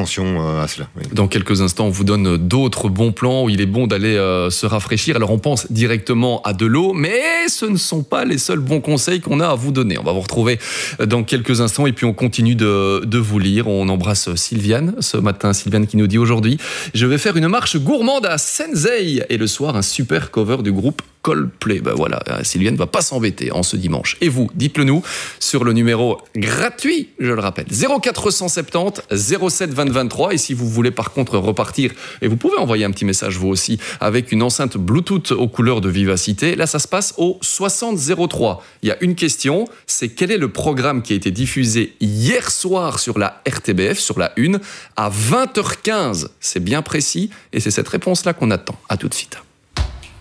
attention à cela. Oui. Dans quelques instants, on vous donne d'autres bons plans où il est bon d'aller se rafraîchir. Alors on pense directement à de l'eau, mais ce ne sont pas les seuls bons conseils qu'on a à vous donner. On va vous retrouver dans quelques instants et puis on continue de vous lire. On embrasse Sylviane ce matin, Sylviane qui nous dit aujourd'hui « Je vais faire une marche gourmande à Sensei » et le soir un super cover du groupe Coldplay. Ben voilà, Sylviane ne va pas s'embêter en ce dimanche. Et vous, dites-le nous sur le numéro gratuit, je le rappelle, 0470 07 20 23. Et si vous voulez par contre repartir, et vous pouvez envoyer un petit message vous aussi, avec une enceinte Bluetooth aux couleurs de Vivacité, là ça se passe au 60 03. Il y a une question, c'est quel est le programme qui a été diffusé hier soir sur la RTBF, sur la 1, à 20h15. C'est bien précis et c'est cette réponse-là qu'on attend. À tout de suite.